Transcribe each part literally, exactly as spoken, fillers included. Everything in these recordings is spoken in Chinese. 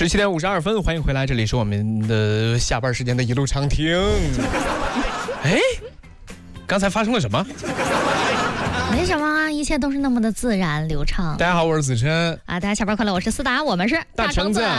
十七点五十二分，欢迎回来，这里是我们的下班时间的一路畅听。哎，刚才发生了什么？ 没什么啊，一切都是那么的自然流畅。 大家好，我是子琛啊，大家下班快乐，我是思达，我们是大橙子。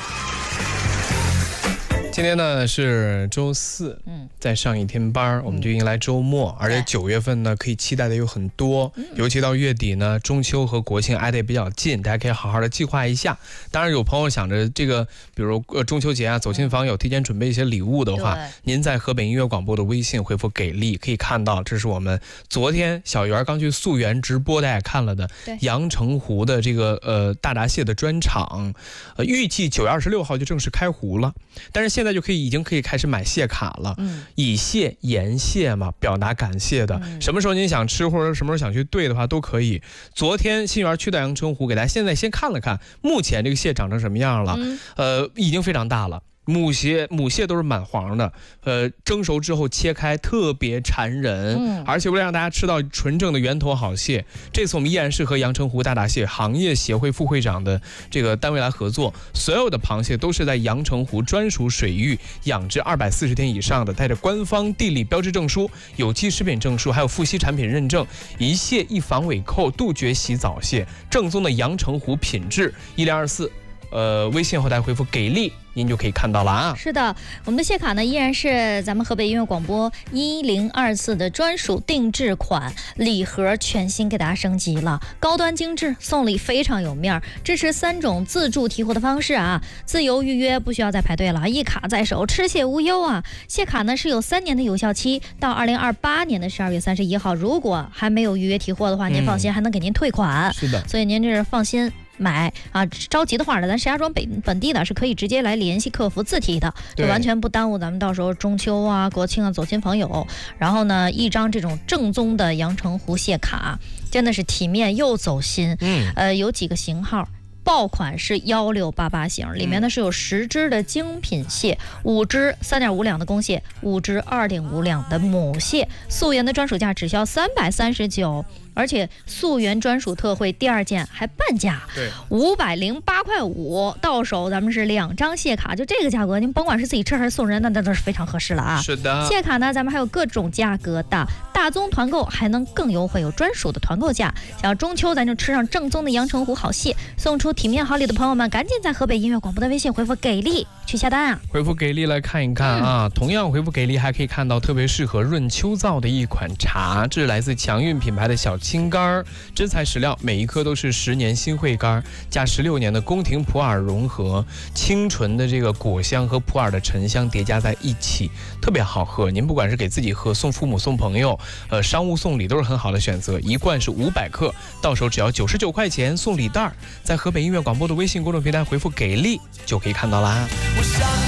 今天呢是周四，嗯，再上一天班，我们就迎来周末，而且九月份呢可以期待的有很多，尤其到月底呢，中秋和国庆挨得也比较近，大家可以好好的计划一下。当然，有朋友想着这个，比如呃中秋节啊，走亲访友，提前准备一些礼物的话，您在河北音乐广播的微信回复给力，可以看到这是我们昨天小圆刚去溯源直播，大家也看了的阳澄湖的这个呃大闸蟹的专场，呃预计九月二十六号就正式开湖了，但是现在就可以已经可以开始买蟹卡了，嗯，以蟹言蟹嘛，表达感谢的，嗯，什么时候您想吃或者什么时候想去兑的话都可以。昨天新源去到阳澄湖，给大家现在先看了看，目前这个蟹长成什么样了，嗯，呃，已经非常大了。母蟹母蟹都是满黄的，呃，蒸熟之后切开特别馋人，嗯，而且为了让大家吃到纯正的源头好蟹，这次我们依然是和阳澄湖大闸蟹行业协会副会长的这个单位来合作，所有的螃蟹都是在阳澄湖专属水域养殖二百四十天以上的，带着官方地理标志证书、有机食品证书，还有富硒产品认证，一蟹一防伪扣，杜绝洗澡蟹，正宗的阳澄湖品质。一零二四，呃，微信后台回复给力，您就可以看到了啊。 是的，我们的蟹卡呢依然是咱们河北音乐广播一零二四的专属定制款礼盒，全新给大家升级了，高端精致，送礼非常有面儿，支持三种自助提货的方式啊，自由预约，不需要再排队了，一卡在手，吃蟹无忧啊。蟹卡呢是有三年的有效期，到二零二八年的十二月三十一号，如果还没有预约提货的话，您放心，还能给您退款。 嗯，是的， 所以您这是放心买啊，着急的话呢，咱石家庄本本地的是可以直接来联系客服自提的，就完全不耽误咱们到时候中秋啊、国庆啊走亲访友。然后呢，一张这种正宗的阳澄湖蟹卡，真的是体面又走心。嗯，呃，有几个型号。爆款是幺六八八型，里面呢是有十只的精品蟹，五只三点五两的公蟹，五只二点五两的母蟹，溯源的专属价只需要三百三十九。而且溯源专属特惠第二件还半价，对，五百零八块五到手，咱们是两张蟹卡，就这个价格，您甭管是自己吃还是送人，那那都是非常合适了啊。 是的， 蟹卡呢，咱们还有各种价格的，大宗团购还能更优惠，有专属的团购价。想要中秋咱就吃上正宗的阳澄湖好蟹，送出体面好礼的朋友们，赶紧在河北音乐广播的微信回复给力去下单啊！ 回复给力来看一看啊，嗯，同样回复给力还可以看到特别适合润秋燥的一款茶，这是来自强运品牌的小青柑，真材实料，每一颗都是十年新会柑加十六年的宫廷普洱融合，清纯的这个果香和普洱的沉香叠加在一起，特别好喝。您不管是给自己喝、送父母、送朋友，呃，商务送礼都是很好的选择。一罐是五百克，到手只要九十九块钱，送礼袋。在河北音乐广播的微信公众平台回复给力就可以看到啦。